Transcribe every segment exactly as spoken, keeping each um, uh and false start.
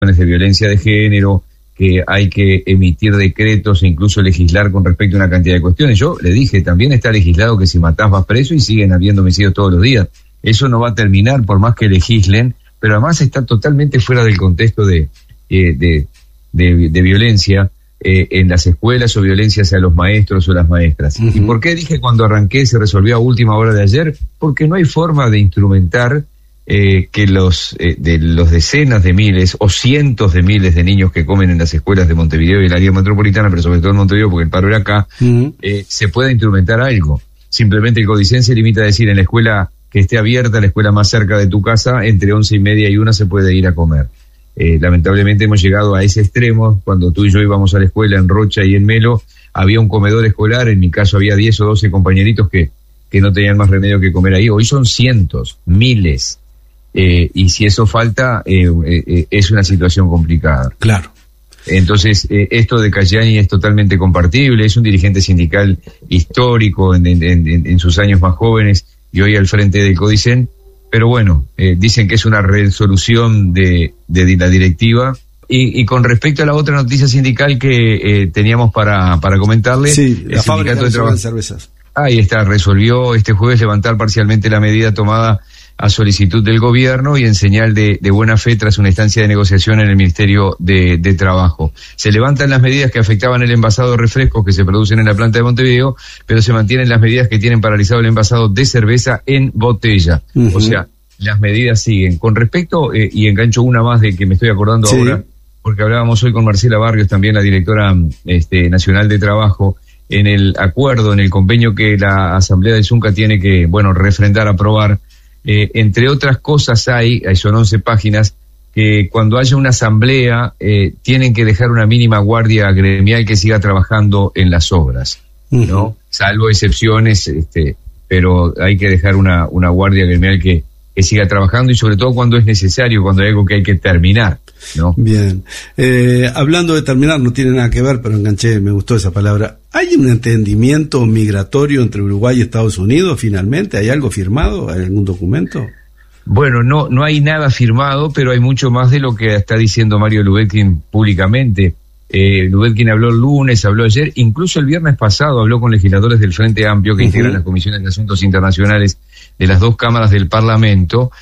de violencia de género, que hay que emitir decretos e incluso legislar con respecto a una cantidad de cuestiones. Yo le dije, también está legislado que si matás vas preso y siguen habiendo homicidios todos los días. Eso no va a terminar por más que legislen, pero además está totalmente fuera del contexto de, eh, de, de, de violencia eh, en las escuelas o violencia hacia los maestros o las maestras. Uh-huh. ¿Y por qué dije cuando arranqué se resolvió a última hora de ayer? Porque no hay forma de instrumentar Eh, que los eh, de los decenas de miles o cientos de miles de niños que comen en las escuelas de Montevideo y el área metropolitana, pero sobre todo en Montevideo porque el paro era acá, uh-huh. eh, se pueda instrumentar algo. Simplemente el Codicen se limita a decir en la escuela que esté abierta, la escuela más cerca de tu casa, entre once y media y una se puede ir a comer. Eh, lamentablemente hemos llegado a ese extremo. Cuando tú y yo íbamos a la escuela en Rocha y en Melo, había un comedor escolar, en mi caso había diez o doce compañeritos que, que no tenían más remedio que comer ahí. Hoy son cientos, miles. Eh, y si eso falta, eh, eh, es una situación complicada. Claro. Entonces, eh, esto de Cayani es totalmente compartible, es un dirigente sindical histórico en, en, en, en sus años más jóvenes y hoy al frente del Codicen, pero bueno, eh, dicen que es una resolución de, de la directiva. Y, y con respecto a la otra noticia sindical que eh, teníamos para, para comentarle, sí, la el fábrica sindicato de trabajo de cervezas. Ahí está, resolvió este jueves levantar parcialmente la medida tomada a solicitud del gobierno y en señal de, de buena fe tras una instancia de negociación en el Ministerio de, de Trabajo. Se levantan las medidas que afectaban el envasado de refrescos que se producen en la planta de Montevideo, pero se mantienen las medidas que tienen paralizado el envasado de cerveza en botella. Uh-huh. O sea, las medidas siguen. Con respecto, eh, y engancho una más de que me estoy acordando sí. ahora, porque hablábamos hoy con Marcela Barrios, también la directora este, nacional de Trabajo, en el acuerdo, en el convenio que la Asamblea de Zunca tiene que, bueno, refrendar, aprobar. Eh, entre otras cosas hay, son once páginas, que cuando haya una asamblea eh, tienen que dejar una mínima guardia gremial que siga trabajando en las obras, uh-huh. ¿no? Salvo excepciones, este, pero hay que dejar una, una guardia gremial que, que siga trabajando y sobre todo cuando es necesario, cuando hay algo que hay que terminar, ¿no? Bien. Eh, hablando de terminar, no tiene nada que ver, pero enganché, me gustó esa palabra. ¿Hay un entendimiento migratorio entre Uruguay y Estados Unidos finalmente? ¿Hay algo firmado? ¿Hay algún documento? Bueno, no, no hay nada firmado, pero hay mucho más de lo que está diciendo Mario Lubetkin públicamente. Eh, Lubetkin habló el lunes, habló ayer, incluso el viernes pasado habló con legisladores del Frente Amplio que uh-huh. integran las comisiones de asuntos internacionales de las dos cámaras del Parlamento.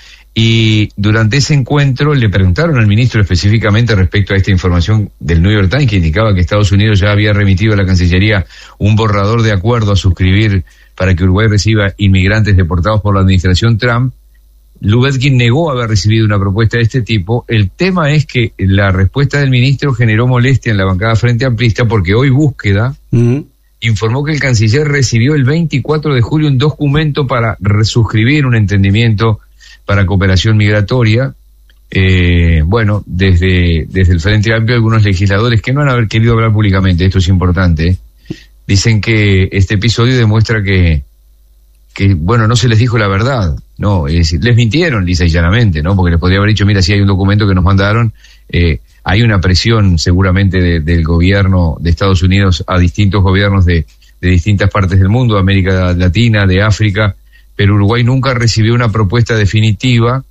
Y durante ese encuentro le preguntaron al ministro específicamente respecto a esta información del New York Times que indicaba que Estados Unidos ya había remitido a la Cancillería un borrador de acuerdo a suscribir para que Uruguay reciba inmigrantes deportados por la administración Trump. Lubetkin negó haber recibido una propuesta de este tipo. El tema es que la respuesta del ministro generó molestia en la bancada Frente Amplista porque hoy Búsqueda uh-huh. informó que el canciller recibió el veinticuatro de julio un documento para resuscribir un entendimiento para cooperación migratoria. Eh, bueno, desde, desde el Frente Amplio algunos legisladores que no han haber querido hablar públicamente, esto es importante, ¿eh? Dicen que este episodio demuestra que, que, bueno, no se les dijo la verdad, no, es decir, les mintieron lisa y llanamente, ¿no? Porque les podría haber dicho, mira, si hay un documento que nos mandaron, eh, hay una presión seguramente de, del gobierno de Estados Unidos a distintos gobiernos de, de distintas partes del mundo, de América Latina, de África, pero Uruguay nunca recibió una propuesta definitiva,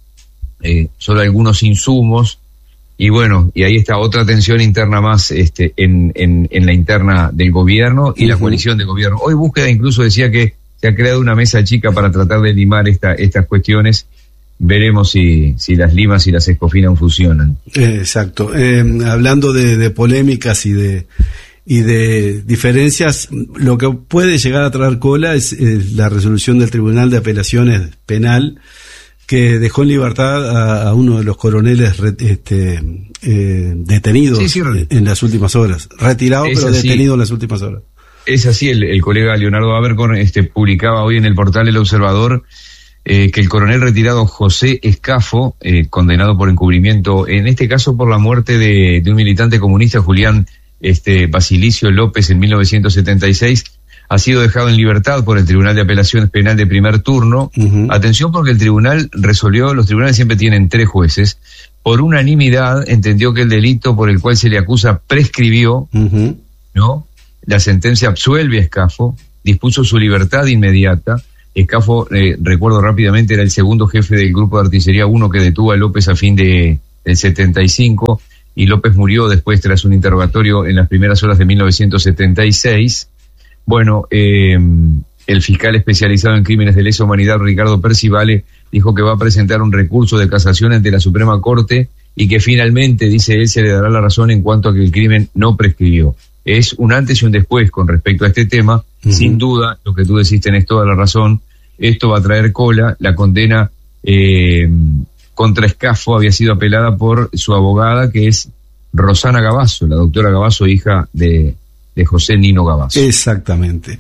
eh, solo algunos insumos, y bueno, y ahí está otra tensión interna más este, en, en, en la interna del gobierno y uh-huh. la coalición de gobierno. Hoy Búsqueda incluso decía que se ha creado una mesa chica para tratar de limar esta, estas cuestiones. Veremos si, si las limas y las escofinan funcionan. Exacto. Eh, hablando de, de polémicas y de... y de diferencias, lo que puede llegar a traer cola es, es la resolución del Tribunal de Apelaciones Penal que dejó en libertad a, a uno de los coroneles re, este, eh, detenidos sí, sí, en las últimas horas. Retirado, pero así, detenido en las últimas horas. Es así, el, el colega Leonardo Abercorn este, publicaba hoy en el portal El Observador eh, que el coronel retirado José Escafo, eh, condenado por encubrimiento, en este caso por la muerte de, de un militante comunista, Julián Este Basilicio López, en mil novecientos setenta y seis, ha sido dejado en libertad por el Tribunal de Apelaciones Penal de primer turno. Uh-huh. Atención, porque el tribunal resolvió, los tribunales siempre tienen tres jueces, por unanimidad entendió que el delito por el cual se le acusa prescribió, uh-huh. ¿no? La sentencia absuelve a Escafo, dispuso su libertad inmediata. Escafo, eh, recuerdo rápidamente, era el segundo jefe del grupo de artillería uno que detuvo a López a fin de del setenta y cinco, y López murió después tras un interrogatorio en las primeras horas de mil novecientos setenta y seis. Bueno, eh, el fiscal especializado en crímenes de lesa humanidad, Ricardo Percivale, dijo que va a presentar un recurso de casación ante la Suprema Corte y que finalmente, dice él, se le dará la razón en cuanto a que el crimen no prescribió. Es un antes y un después con respecto a este tema. Uh-huh. Sin duda, lo que tú decís tenés toda la razón. Esto va a traer cola. La condena eh, contra Scafo había sido apelada por su abogada, que es Rosana Gavazo, la doctora Gavazo, hija de, de José Nino Gavazo. Exactamente.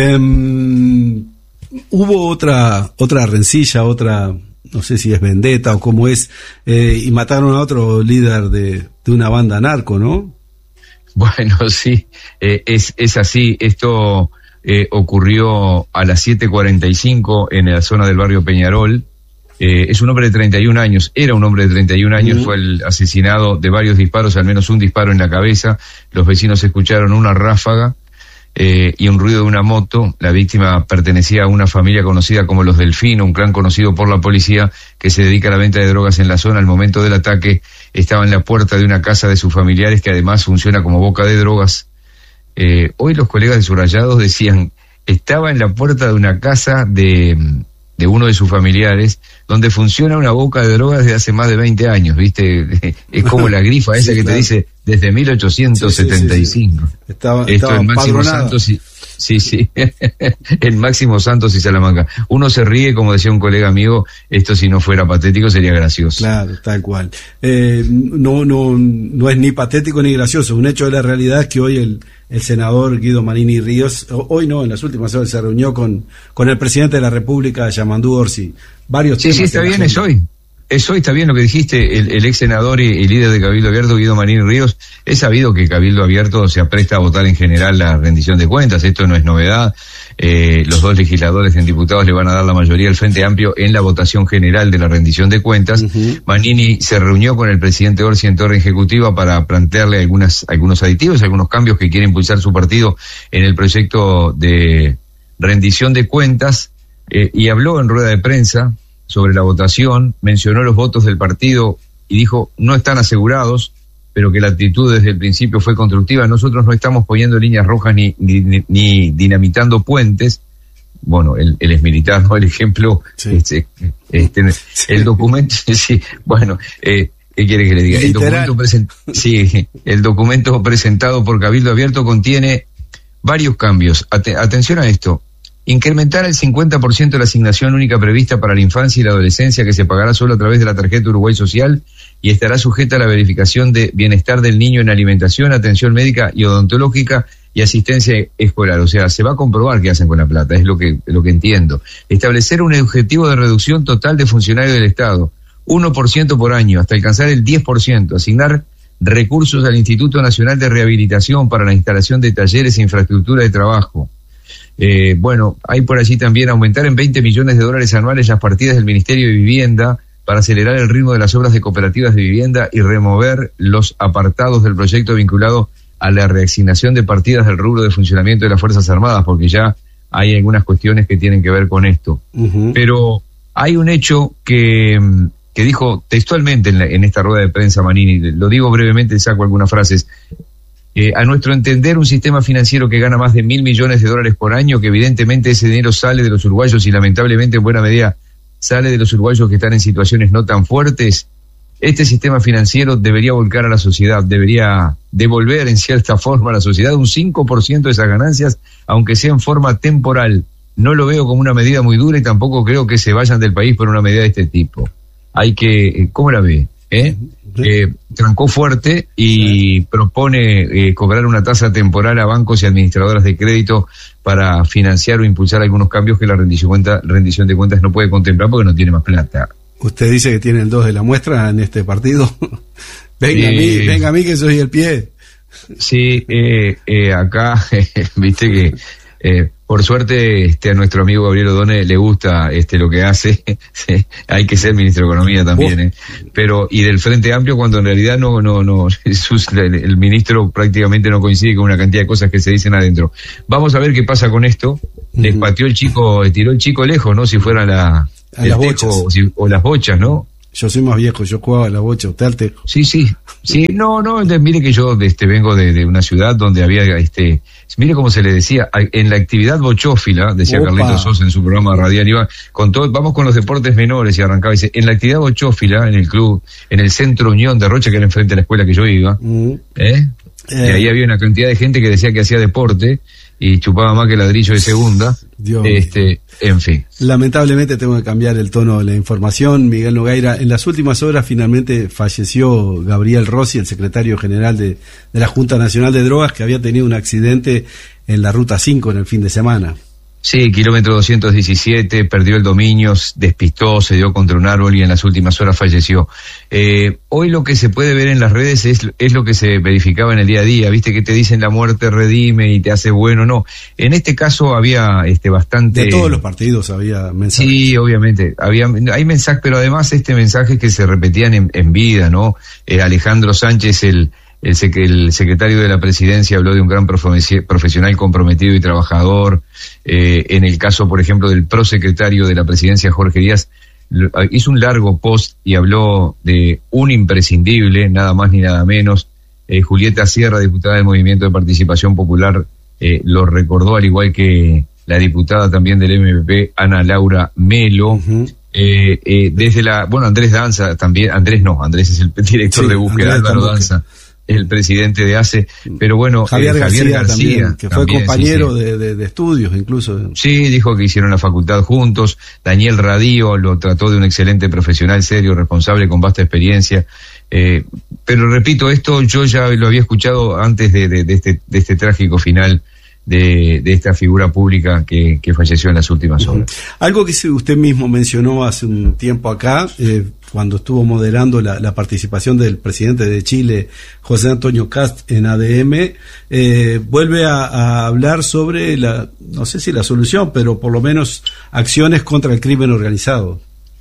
Um, hubo otra otra rencilla, otra, no sé si es vendetta o cómo es, eh, y mataron a otro líder de, de una banda narco, ¿no? Bueno, sí, eh, es, es así. Esto eh, ocurrió a las siete cuarenta y cinco en la zona del barrio Peñarol. Eh, es un hombre de treinta y un años, era un hombre de treinta y un años, uh-huh. Fue el asesinado de varios disparos, al menos un disparo en la cabeza. Los vecinos escucharon una ráfaga eh, y un ruido de una moto. La víctima pertenecía a una familia conocida como los Delfino, un clan conocido por la policía que se dedica a la venta de drogas en la zona. Al momento del ataque estaba en la puerta de una casa de sus familiares, que además funciona como boca de drogas. Eh, hoy los colegas de Subrayados decían, estaba en la puerta de una casa de... de uno de sus familiares, donde funciona una boca de drogas desde hace más de veinte años, ¿viste? Es como la grifa esa sí, que claro. Te dice desde mil ochocientos setenta y cinco. Sí, sí, sí. Estaba, Esto estaba el Máximo Santos y, sí, sí, el Máximo Santos y Salamanca. Uno se ríe, como decía un colega amigo, esto si no fuera patético sería gracioso. Claro, tal cual. Eh, no, no, no es ni patético ni gracioso. Un hecho de la realidad es que hoy el el senador Guido Manini Ríos, hoy no, en las últimas horas se reunió con, con el presidente de la República, Yamandú Orsi. Varios sí, temas. Sí, está bien, es hoy. Es hoy, está bien lo que dijiste, el, el ex senador y, y líder de Cabildo Abierto, Guido Manini Ríos. Es sabido que Cabildo Abierto se apresta a votar en general la rendición de cuentas, esto no es novedad. Eh, los dos legisladores en diputados le van a dar la mayoría al Frente Amplio en la votación general de la rendición de cuentas. Uh-huh. Manini se reunió con el presidente Orsi en torre ejecutiva para plantearle algunas, algunos aditivos, algunos cambios que quiere impulsar su partido en el proyecto de rendición de cuentas, eh, y habló en rueda de prensa sobre la votación, mencionó los votos del partido y dijo, no están asegurados, pero que la actitud desde el principio fue constructiva. Nosotros no estamos poniendo líneas rojas ni, ni, ni dinamitando puentes. Bueno, él, él es militar, ¿no? El ejemplo, sí. este, este, sí. El documento, sí, bueno, eh, ¿qué quiere que le diga? El documento, present, sí, el documento presentado por Cabildo Abierto contiene varios cambios. At- atención a esto. Incrementar el cincuenta por ciento de la asignación única prevista para la infancia y la adolescencia, que se pagará solo a través de la tarjeta Uruguay Social y estará sujeta a la verificación de bienestar del niño en alimentación, atención médica y odontológica y asistencia escolar. O sea, se va a comprobar qué hacen con la plata, es lo que, lo que entiendo. Establecer un objetivo de reducción total de funcionarios del Estado, uno por ciento por año, hasta alcanzar el diez por ciento. Asignar recursos al Instituto Nacional de Rehabilitación para la instalación de talleres e infraestructura de trabajo. Eh, bueno, hay por allí también aumentar en veinte millones de dólares anuales las partidas del Ministerio de Vivienda para acelerar el ritmo de las obras de cooperativas de vivienda y remover los apartados del proyecto vinculado a la reasignación de partidas del rubro de funcionamiento de las Fuerzas Armadas, porque ya hay algunas cuestiones que tienen que ver con esto. Uh-huh. Pero hay un hecho que, que dijo textualmente en, la, en esta rueda de prensa Manini, lo digo brevemente, saco algunas frases. Eh, a nuestro entender, un sistema financiero que gana más de mil millones de dólares por año, que evidentemente ese dinero sale de los uruguayos y lamentablemente en buena medida sale de los uruguayos que están en situaciones no tan fuertes, este sistema financiero debería volcar a la sociedad, debería devolver en cierta forma a la sociedad un cinco por ciento de esas ganancias, aunque sea en forma temporal. No lo veo como una medida muy dura y tampoco creo que se vayan del país por una medida de este tipo. Hay que, ¿cómo la ve? ¿Eh? Eh, trancó fuerte y sí. propone eh, cobrar una tasa temporal a bancos y administradoras de crédito para financiar o impulsar algunos cambios que la rendición, cuenta, rendición de cuentas no puede contemplar porque no tiene más plata. Usted dice que tienen dos de la muestra en este partido. venga eh, a mí, venga a mí que soy el pie. Sí, eh, eh, acá, viste que eh, por suerte este, a nuestro amigo Gabriel Odone le gusta este lo que hace. Sí, hay que ser ministro de Economía también, eh. Pero y del Frente Amplio, cuando en realidad no no no sus, el, el ministro prácticamente no coincide con una cantidad de cosas que se dicen adentro. Vamos a ver qué pasa con esto. Les pateó el chico, tiró el chico lejos, ¿no? Si fuera la a las bochas o, si, o las bochas, ¿no? Yo soy más viejo, yo jugaba a la bocha, usted al tejo. Sí, sí, sí, no, no, mire que yo este, vengo de, de una ciudad donde había, este, mire cómo se le decía, en la actividad bochófila, decía Opa. Carlitos Sosa en su programa radial, iba con todo, vamos con los deportes menores y arrancaba, dice, en la actividad bochófila, en el club, en el Centro Unión de Rocha, que era enfrente de la escuela que yo iba, mm. ¿eh? Eh. Y ahí había una cantidad de gente que decía que hacía deporte y chupaba más que ladrillo de segunda. Dios este, mío. En fin. Lamentablemente tengo que cambiar el tono de la información. Miguel Nogueira, en las últimas horas finalmente falleció Gabriel Rossi, el secretario general de, de la Junta Nacional de Drogas, que había tenido un accidente en la Ruta cinco en el fin de semana. Sí, kilómetro doscientos diecisiete, perdió el dominio, despistó, se dio contra un árbol y en las últimas horas falleció. Eh, hoy lo que se puede ver en las redes es, es lo que se verificaba en el día a día, viste que te dicen la muerte redime y te hace bueno, no. En este caso había este bastante... De todos los partidos había mensajes. Sí, obviamente, había, hay mensajes, pero además este mensaje que se repetían en, en vida, ¿no? Eh, Alejandro Sánchez, el... El, sec el secretario de la presidencia habló de un gran profesional comprometido y trabajador. Eh, en el caso, por ejemplo, del prosecretario de la presidencia, Jorge Díaz, hizo un largo post y habló de un imprescindible, nada más ni nada menos. Eh, Julieta Sierra, diputada del Movimiento de Participación Popular, eh, lo recordó, al igual que la diputada también del M P P, Ana Laura Melo. Uh-huh. eh, eh, desde la, bueno, Andrés Danza también, Andrés no, Andrés es el director sí, de búsqueda, Andrés Álvaro Danza. El presidente de A C E, pero bueno, Javier, eh, Javier García, García también, que fue también, compañero sí, sí. De, de, de estudios incluso. Sí, dijo que hicieron la facultad juntos. Daniel Radío lo trató de un excelente profesional, serio, responsable, con vasta experiencia. Eh, pero repito, esto yo ya lo había escuchado antes de, de, de, este, de este trágico final de, de esta figura pública que, que falleció en las últimas horas. Uh-huh. Algo que usted mismo mencionó hace un tiempo acá, eh, cuando estuvo moderando la, la participación del presidente de Chile, José Antonio Kast, en A D M, eh, vuelve a, a hablar sobre la, no sé si la solución, pero por lo menos acciones contra el crimen organizado.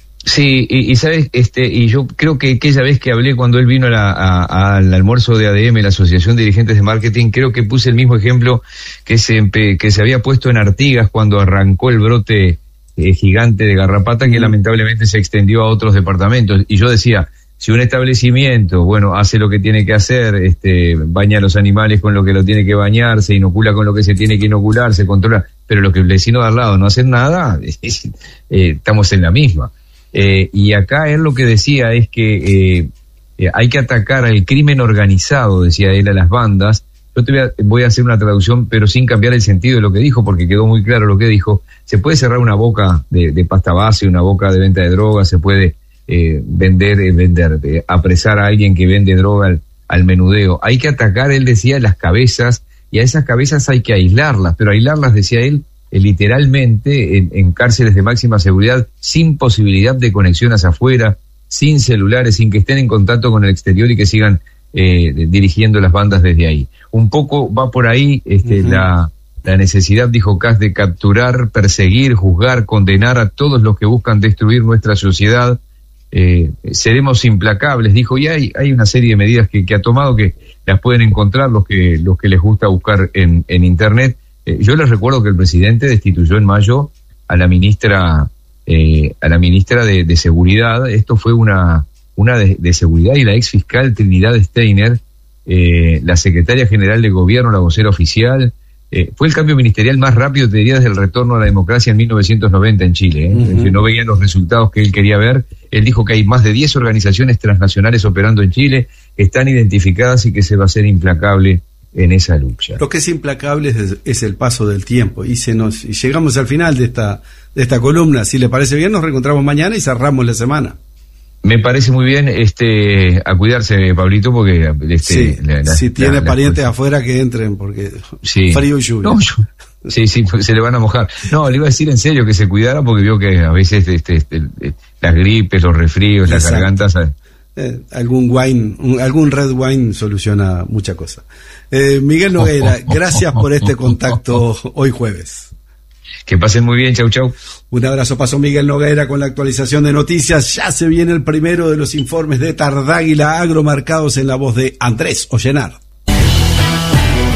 Sí, y, y sabes, este, y yo creo que aquella vez que hablé cuando él vino a la, a, a, al almuerzo de A D M, la Asociación de Dirigentes de Marketing, creo que puse el mismo ejemplo que se, que se había puesto en Artigas cuando arrancó el brote eh, gigante de garrapata, que mm. lamentablemente se extendió a otros departamentos. Y yo decía, si un establecimiento, bueno, hace lo que tiene que hacer, este, baña a los animales con lo que lo tiene que bañar, se inocula con lo que se tiene que inocular, se controla, pero lo que el vecino de al lado no hacen nada, eh, estamos en la misma. Eh, y acá él lo que decía es que eh, eh, hay que atacar al crimen organizado, decía él, a las bandas. Yo te voy a, voy a hacer una traducción, pero sin cambiar el sentido de lo que dijo, porque quedó muy claro lo que dijo. Se puede cerrar una boca de, de pasta base, una boca de venta de drogas, se puede eh, vender, eh, vender, eh, apresar a alguien que vende droga al, al menudeo. Hay que atacar, él decía, las cabezas, y a esas cabezas hay que aislarlas, pero aislarlas, decía él, literalmente en, en cárceles de máxima seguridad, sin posibilidad de conexión hacia afuera, sin celulares, sin que estén en contacto con el exterior y que sigan eh, dirigiendo las bandas desde ahí. Un poco va por ahí este, uh-huh. la, la necesidad, dijo Kast, de capturar, perseguir, juzgar, condenar a todos los que buscan destruir nuestra sociedad. Eh, seremos implacables, dijo, y hay, hay una serie de medidas que, que ha tomado, que las pueden encontrar los que, los que les gusta buscar en, en internet. Yo les recuerdo que el presidente destituyó en mayo a la ministra eh, a la ministra de, de Seguridad. Esto fue una una de, de Seguridad, y la ex fiscal Trinidad Steiner, eh, la secretaria general de Gobierno, la vocera oficial. Eh, fue el cambio ministerial más rápido, te diría, desde el retorno a la democracia en mil novecientos noventa en Chile. ¿eh? Uh-huh. Que no veían los resultados que él quería ver. Él dijo que hay más de diez organizaciones transnacionales operando en Chile, que están identificadas y que se va a hacer implacable en esa lucha. Lo que es implacable es, es el paso del tiempo, y se nos y llegamos al final de esta de esta columna. Si le parece bien, nos reencontramos mañana y cerramos la semana. Me parece muy bien, este, a cuidarse, Pablito, porque este, sí, la, la, si tiene la, parientes la afuera, que entren, porque sí. Frío y lluvia. No, yo, sí, sí, se le van a mojar. No, le iba a decir en serio que se cuidara, porque vio que a veces este, este, las gripes, los resfríos, Exacto. las gargantas. Eh, algún wine, un, algún red wine soluciona mucha cosa. Eh, Miguel Nogueira, gracias por este contacto hoy jueves. Que pasen muy bien, chau chau. Un abrazo, pasó Miguel Nogueira con la actualización de noticias. Ya se viene el primero de los informes de Tardáguila Agro, marcados en la voz de Andrés Ollenar.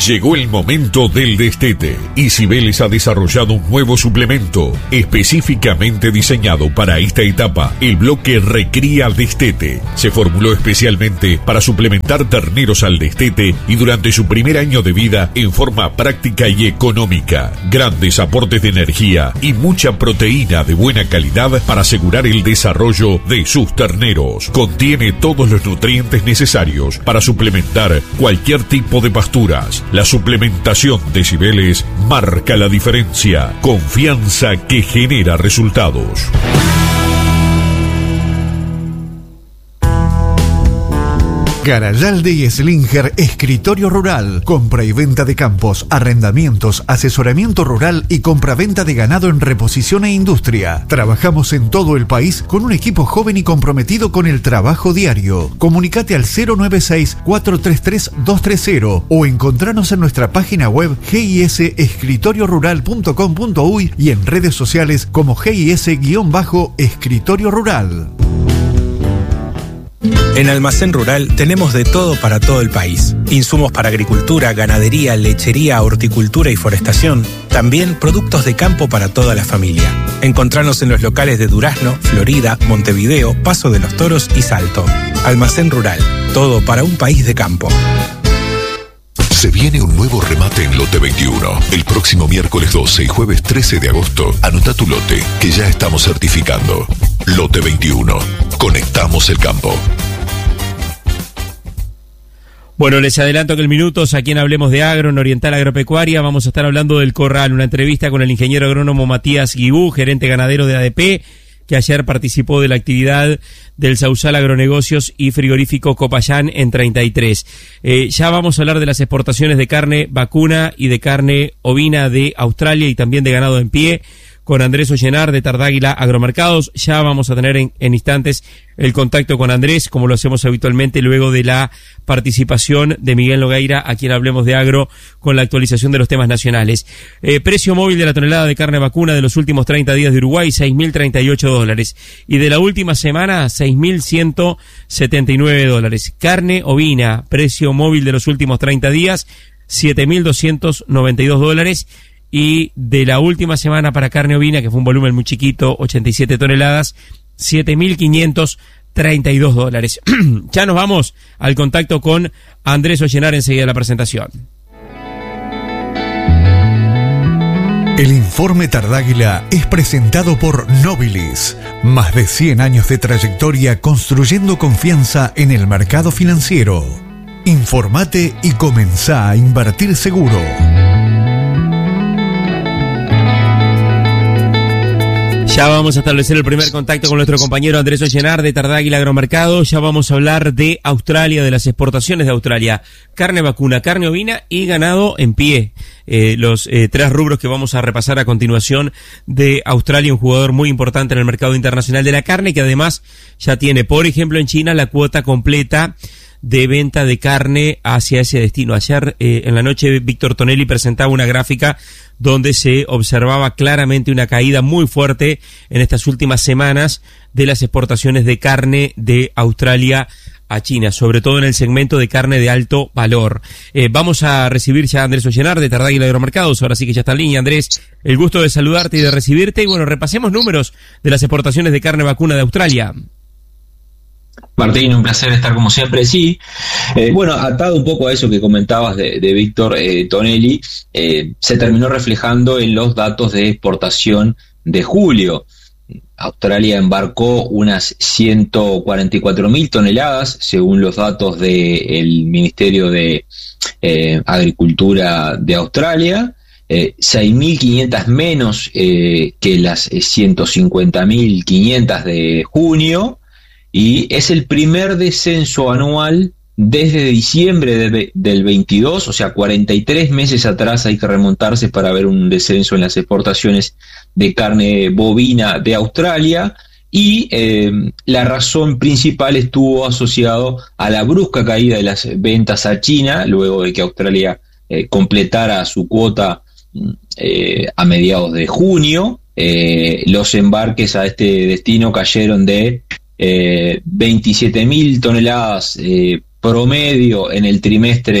Llegó el momento del destete y Cibeles ha desarrollado un nuevo suplemento específicamente diseñado para esta etapa, el bloque Recría Destete. Se formuló especialmente para suplementar terneros al destete y durante su primer año de vida en forma práctica y económica. Grandes aportes de energía y mucha proteína de buena calidad para asegurar el desarrollo de sus terneros. Contiene todos los nutrientes necesarios para suplementar cualquier tipo de pasturas. La suplementación de Cibeles marca la diferencia. Confianza que genera resultados. Garayalde y Slinger, escritorio rural, compra y venta de campos, arrendamientos, asesoramiento rural y compra-venta de ganado en reposición e industria. Trabajamos en todo el país con un equipo joven y comprometido con el trabajo diario. Comunicate al cero nueve seis, cuatro tres tres, dos tres cero o encontranos en nuestra página web g i s escritorio rural punto com punto u y en redes sociales como G I S-Escritorio Rural. En Almacén Rural tenemos de todo para todo el país. Insumos para agricultura, ganadería, lechería, horticultura y forestación. También productos de campo para toda la familia. Encontranos en los locales de Durazno, Florida, Montevideo, Paso de los Toros y Salto. Almacén Rural, todo para un país de campo. Se viene un nuevo remate en Lote veintiuno. El próximo miércoles doce y jueves trece de agosto, anota tu lote, que ya estamos certificando. Lote veintiuno. Conectamos el campo. Bueno, les adelanto que en minutos, aquí en Hablemos de Agro, en Oriental Agropecuaria, vamos a estar hablando del Corral, una entrevista con el ingeniero agrónomo Matías Guibú, gerente ganadero de A D P, que ayer participó de la actividad del Sausal Agronegocios y Frigorífico Copayán en treinta y tres. Eh, ya vamos a hablar de las exportaciones de carne vacuna y de carne ovina de Australia y también de ganado en pie, con Andrés Ollenar de Tardáguila Agromercados. Ya vamos a tener en, en instantes el contacto con Andrés, como lo hacemos habitualmente, luego de la participación de Miguel Nogueira, a quien Hablemos de Agro, con la actualización de los temas nacionales. Eh, precio móvil de la tonelada de carne vacuna de los últimos treinta días de Uruguay, seis mil treinta y ocho dólares. Y de la última semana, seis mil ciento setenta y nueve dólares. Carne ovina, precio móvil de los últimos treinta días, siete mil doscientos noventa y dos dólares. Y de la última semana para carne ovina, que fue un volumen muy chiquito, ochenta y siete toneladas, siete mil quinientos treinta y dos dólares. Ya nos vamos al contacto con Andrés Ollenar enseguida de la presentación. El informe Tardáguila es presentado por Nobilis. Más de cien años de trayectoria construyendo confianza en el mercado financiero. Informate y comenzá a invertir seguro. Ya vamos a establecer el primer contacto con nuestro compañero Andrés Ollenar de Tardáguila Agromercado. Ya vamos a hablar de Australia, de las exportaciones de Australia. Carne vacuna, carne ovina y ganado en pie. Eh, los eh, tres rubros que vamos a repasar a continuación de Australia, un jugador muy importante en el mercado internacional de la carne, que además ya tiene, por ejemplo, en China la cuota completa de venta de carne hacia ese destino. Ayer eh, en la noche Víctor Tonelli presentaba una gráfica donde se observaba claramente una caída muy fuerte en estas últimas semanas de las exportaciones de carne de Australia a China, sobre todo en el segmento de carne de alto valor. Eh, vamos a recibir ya a Andrés Ollenar de Tardáguila Agromercados, ahora sí que ya está en línea. Andrés, el gusto de saludarte y de recibirte, y bueno, repasemos números de las exportaciones de carne vacuna de Australia. Martín, un placer estar como siempre. Sí, eh, bueno, atado un poco a eso que comentabas de, de Víctor eh, Tonelli, eh, se terminó reflejando en los datos de exportación de julio. Australia embarcó unas ciento cuarenta y cuatro mil toneladas, según los datos del Ministerio de eh, Agricultura de Australia, eh, seis mil quinientas menos eh, que las ciento cincuenta mil quinientas de junio, y es el primer descenso anual desde diciembre de, del veintidós, o sea, cuarenta y tres meses atrás hay que remontarse para ver un descenso en las exportaciones de carne bovina de Australia, y eh, la razón principal estuvo asociado a la brusca caída de las ventas a China, luego de que Australia eh, completara su cuota eh, a mediados de junio. Eh, los embarques a este destino cayeron de Eh, veintisiete mil toneladas eh, promedio en el trimestre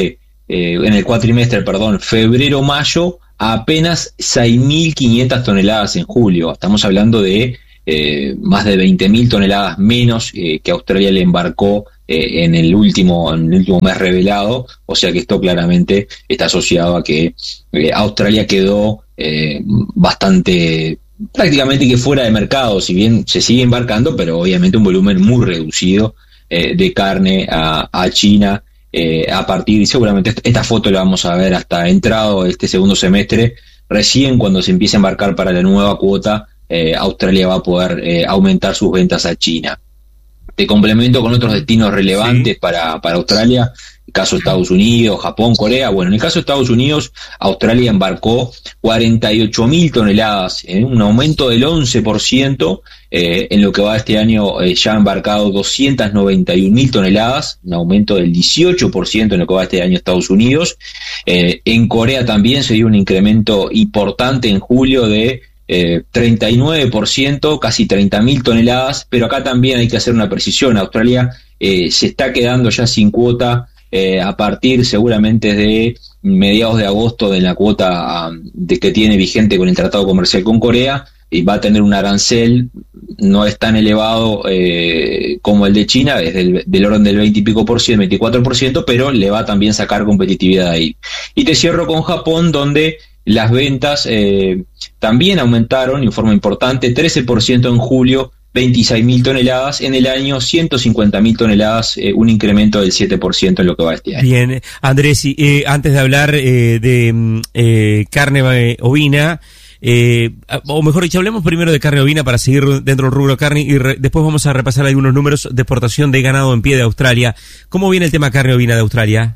eh, en el cuatrimestre, perdón, febrero-mayo, a apenas seis mil quinientas toneladas en julio. Estamos hablando de eh, más de veinte mil toneladas menos eh, que Australia le embarcó eh, en el último en el último mes revelado, o sea que esto claramente está asociado a que eh, Australia quedó eh, bastante, prácticamente que fuera de mercado, si bien se sigue embarcando, pero obviamente un volumen muy reducido eh, de carne a, a China. Eh, a partir, y seguramente esta foto la vamos a ver hasta entrado este segundo semestre, recién cuando se empiece a embarcar para la nueva cuota, eh, Australia va a poder eh, aumentar sus ventas a China. Te complemento con otros destinos relevantes sí. para, para Australia, el caso de Estados Unidos, Japón, Corea. Bueno, en el caso de Estados Unidos, Australia embarcó cuarenta y ocho mil toneladas, en un aumento del once por ciento. Eh, en lo que va este año eh, ya ha embarcado doscientas noventa y un mil toneladas, un aumento del dieciocho por ciento en lo que va este año Estados Unidos. Eh, en Corea también se dio un incremento importante en julio de eh, treinta y nueve por ciento, casi treinta mil toneladas, pero acá también hay que hacer una precisión. Australia eh, se está quedando ya sin cuota eh, a partir seguramente de mediados de agosto de la cuota um, de que tiene vigente con el Tratado Comercial con Corea, y va a tener un arancel, no es tan elevado eh, como el de China, es del, del orden del veinte y pico por ciento, veinticuatro por ciento, pero le va a también sacar competitividad ahí. Y te cierro con Japón, donde las ventas eh, también aumentaron en forma importante, trece por ciento en julio, veintiséis mil toneladas, en el año ciento cincuenta mil toneladas, eh, un incremento del siete por ciento en lo que va este año. Bien, Andrés, eh, antes de hablar eh, de eh, carne eh, ovina, Eh, o mejor dicho, hablemos primero de carne ovina para seguir dentro del rubro carne y re, después vamos a repasar algunos números de exportación de ganado en pie de Australia. ¿Cómo viene el tema carne ovina de Australia?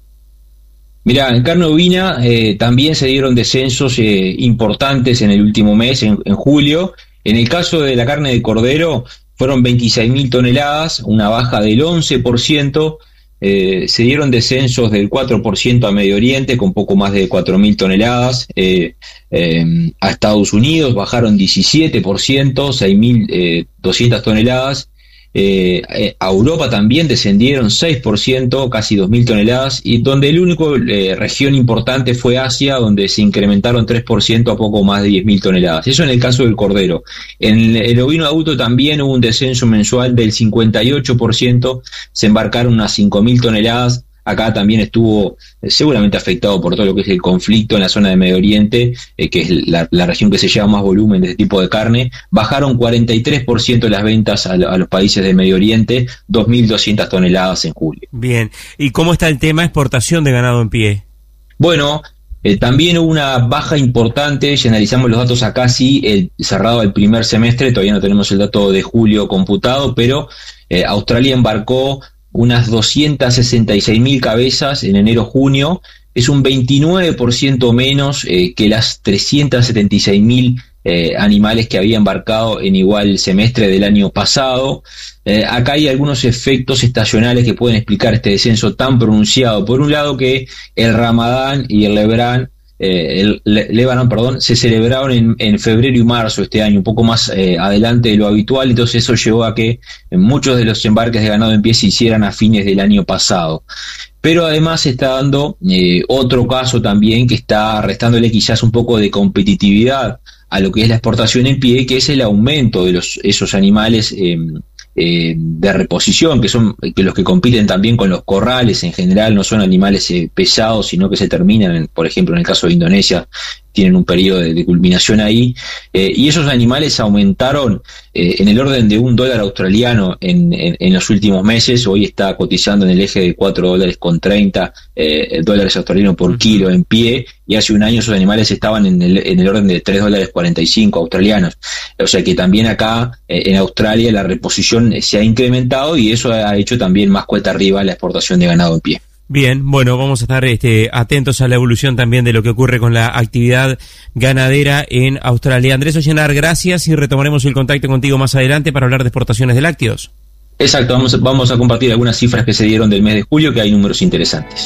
Mirá, en carne ovina eh, también se dieron descensos eh, importantes en el último mes, en, en julio. En el caso de la carne de cordero fueron veintiséis mil toneladas, una baja del once por ciento. Eh, se dieron descensos del cuatro por ciento a Medio Oriente, con poco más de cuatro mil toneladas. Eh, eh, a Estados Unidos bajaron diecisiete por ciento, seis mil doscientas toneladas. Eh, eh, a Europa también descendieron seis por ciento, casi dos mil toneladas, y donde el único eh, región importante fue Asia, donde se incrementaron tres por ciento a poco más de diez mil toneladas. Eso en el caso del cordero. En el ovino adulto también hubo un descenso mensual del cincuenta y ocho por ciento, se embarcaron unas cinco mil toneladas. Acá también estuvo eh, seguramente afectado por todo lo que es el conflicto en la zona de Medio Oriente, eh, que es la, la región que se lleva más volumen de este tipo de carne. Bajaron cuarenta y tres por ciento las ventas a, a los países de Medio Oriente, dos mil doscientas toneladas en julio. Bien, ¿y cómo está el tema exportación de ganado en pie? Bueno, eh, también hubo una baja importante, si analizamos los datos acá, sí, el, cerrado el primer semestre, todavía no tenemos el dato de julio computado, pero eh, Australia embarcó unas doscientas sesenta y seis mil cabezas en enero-junio, es un veintinueve por ciento menos eh, que las trescientas setenta y seis mil eh, animales que había embarcado en igual semestre del año pasado. Eh, acá hay algunos efectos estacionales que pueden explicar este descenso tan pronunciado. Por un lado, que el Ramadán y el Lebanon Eh, el Lebanon, perdón, se celebraron en, en febrero y marzo este año, un poco más eh, adelante de lo habitual, entonces eso llevó a que muchos de los embarques de ganado en pie se hicieran a fines del año pasado. Pero además se está dando eh, otro caso también que está restándole quizás un poco de competitividad a lo que es la exportación en pie, que es el aumento de los esos animales eh, eh, de reposición, que son que los que compiten también con los corrales en general, no son animales eh, pesados, sino que se terminan, en, por ejemplo, en el caso de Indonesia, tienen un periodo de, de culminación ahí, eh, y esos animales aumentaron eh, en el orden de un dólar australiano en, en, en los últimos meses. Hoy está cotizando en el eje de cuatro dólares con treinta eh, dólares australianos por kilo en pie, y hace un año esos animales estaban en el, en el orden de tres dólares cuarenta y cinco australianos. O sea que también acá eh, en Australia la reposición se ha incrementado, y eso ha hecho también más cuesta arriba la exportación de ganado en pie. Bien, bueno, vamos a estar este, atentos a la evolución también de lo que ocurre con la actividad ganadera en Australia. Andrés Ollenar, gracias, y retomaremos el contacto contigo más adelante para hablar de exportaciones de lácteos. Exacto, vamos, vamos a compartir algunas cifras que se dieron del mes de julio, que hay números interesantes.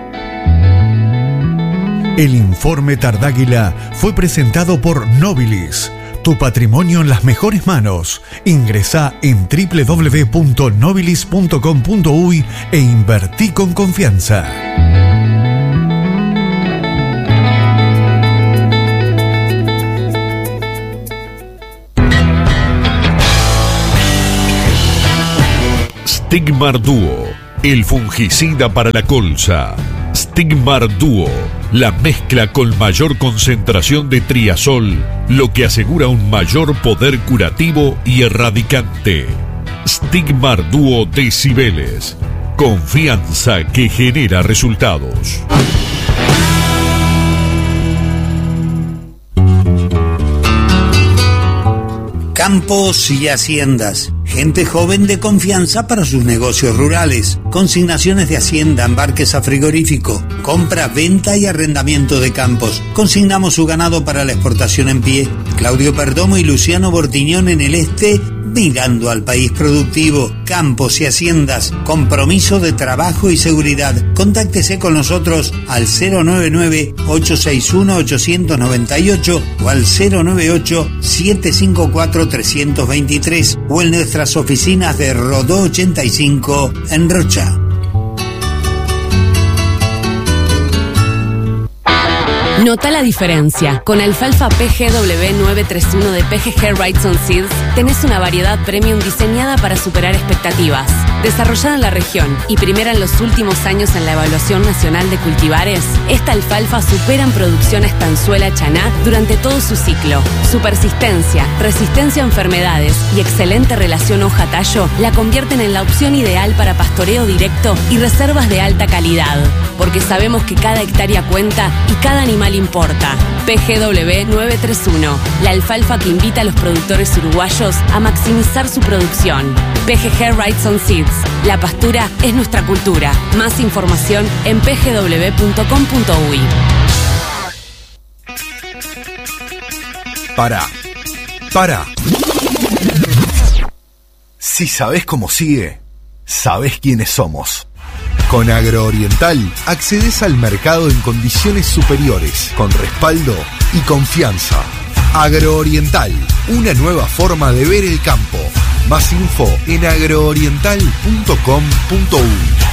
El informe Tardáguila fue presentado por Nobilis. Tu patrimonio en las mejores manos. Ingresá en doble u doble u doble u punto nobilis punto com punto uy e invertí con confianza. Stigmar Duo, el fungicida para la colza. Stigmar Duo, la mezcla con mayor concentración de triazol, lo que asegura un mayor poder curativo y erradicante. Stigmar Duo de Cibeles, confianza que genera resultados. Campos y haciendas. Gente joven de confianza para sus negocios rurales. Consignaciones de hacienda, embarques a frigorífico, compra, venta y arrendamiento de campos. Consignamos su ganado para la exportación en pie. Claudio Perdomo y Luciano Bortiñón en el este, mirando al país productivo. Campos y haciendas. Compromiso de trabajo y seguridad. Contáctese con nosotros al cero nueve nueve, ocho seis uno, ocho nueve ocho o al cero nueve ocho, siete cinco cuatro, tres dos tres o en nuestras oficinas de Rodó ochenta y cinco en Rocha. Nota la diferencia. Con alfalfa P G W nueve tres uno de P G G Wrightson Seeds tenés una variedad premium diseñada para superar expectativas. Desarrollada en la región y primera en los últimos años en la evaluación nacional de cultivares, esta alfalfa supera en producción a estanzuela chaná durante todo su ciclo. Su persistencia, resistencia a enfermedades y excelente relación hoja-tallo la convierten en la opción ideal para pastoreo directo y reservas de alta calidad. Porque sabemos que cada hectárea cuenta y cada animal importa. P G W nueve tres uno, la alfalfa que invita a los productores uruguayos a maximizar su producción. P G G Wrightson Seeds, la pastura es nuestra cultura. Más información en p g w punto com punto u y. Para, para. Si sabés cómo sigue, sabés quiénes somos. Con Agrooriental accedes al mercado en condiciones superiores, con respaldo y confianza. Agrooriental, una nueva forma de ver el campo. Más info en agrooriental punto com punto u y.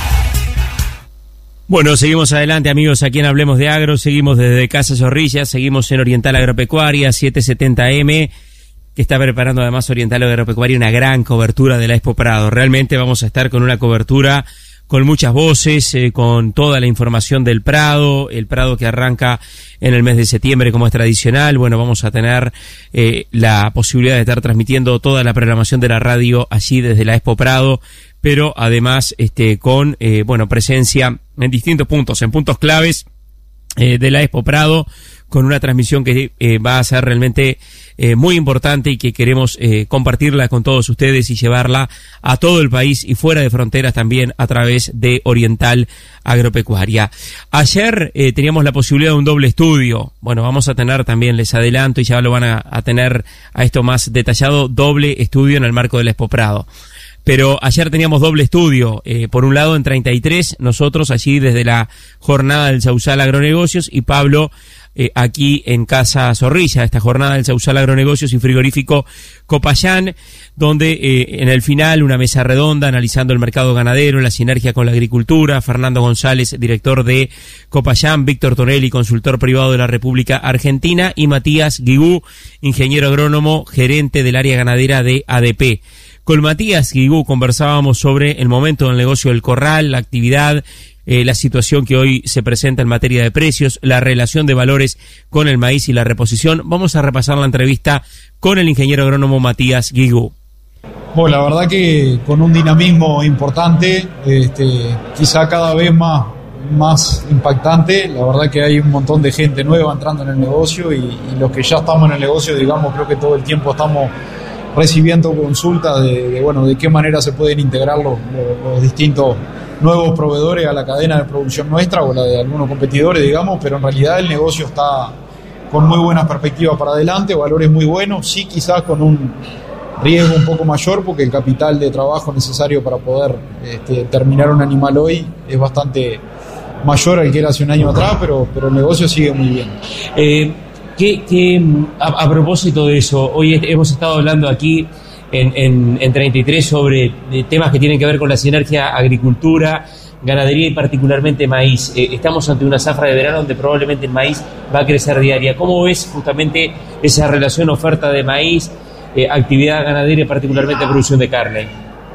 Bueno, seguimos adelante, amigos, aquí en Hablemos de Agro. Seguimos desde Casa Zorrilla, seguimos en Oriental Agropecuaria setecientos setenta eme, que está preparando además Oriental Agropecuaria una gran cobertura de la Expo Prado. Realmente vamos a estar con una cobertura con muchas voces, eh, con toda la información del Prado, el Prado que arranca en el mes de septiembre como es tradicional. Bueno, vamos a tener eh, la posibilidad de estar transmitiendo toda la programación de la radio allí desde la Expo Prado, pero además este con eh, bueno presencia en distintos puntos, en puntos claves eh, de la Expo Prado, con una transmisión que eh, va a ser realmente eh, muy importante y que queremos eh, compartirla con todos ustedes y llevarla a todo el país y fuera de fronteras también a través de Oriental Agropecuaria. Ayer eh, teníamos la posibilidad de un doble estudio. Bueno, vamos a tener también, les adelanto, y ya lo van a, a tener a esto más detallado, doble estudio en el marco del Expo Prado. Pero ayer teníamos doble estudio, eh, por un lado en treinta y tres, nosotros allí desde la jornada del Sausal Agronegocios, y Pablo eh, aquí en Casa Zorrilla, esta jornada del Sausal Agronegocios y Frigorífico Copayán, donde eh, en el final una mesa redonda analizando el mercado ganadero, la sinergia con la agricultura. Fernando González, director de Copayán, Víctor Tonelli, consultor privado de la República Argentina, y Matías Guigú, ingeniero agrónomo, gerente del área ganadera de A D P. Con Matías Guigú conversábamos sobre el momento del negocio del corral, la actividad, eh, la situación que hoy se presenta en materia de precios, la relación de valores con el maíz y la reposición. Vamos a repasar la entrevista con el ingeniero agrónomo Matías Guigú. Bueno, la verdad que con un dinamismo importante, este, quizá cada vez más, más impactante. La verdad que hay un montón de gente nueva entrando en el negocio y, y los que ya estamos en el negocio, digamos, creo que todo el tiempo estamos recibiendo consultas de, de, bueno, de qué manera se pueden integrar los, los, los distintos nuevos proveedores a la cadena de producción nuestra o la de algunos competidores, digamos, pero en realidad el negocio está con muy buenas perspectivas para adelante, valores muy buenos, sí quizás con un riesgo un poco mayor porque el capital de trabajo necesario para poder este, terminar un animal hoy es bastante mayor al que era hace un año atrás, pero, pero el negocio sigue muy bien. Eh, ¿Qué, qué, a, a propósito de eso, hoy hemos estado hablando aquí en, en, en treinta y tres sobre temas que tienen que ver con la sinergia agricultura, ganadería y particularmente maíz. Eh, estamos ante una zafra de verano donde probablemente el maíz va a crecer diaria. ¿Cómo ves justamente esa relación oferta de maíz, eh, actividad ganadera y particularmente producción de carne?